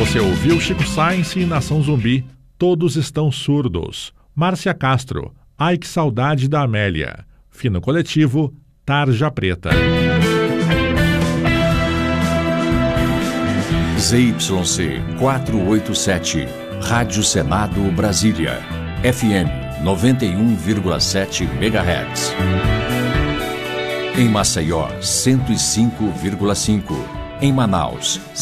Você ouviu Chico Science e Nação Zumbi, Todos Estão Surdos. Márcia Castro, Ai que Saudade da Amélia. Fino Coletivo, Tarja Preta. ZYC 487, Rádio Senado Brasília, FM 91,7 MHz. Em Maceió, 105,5. Em Manaus,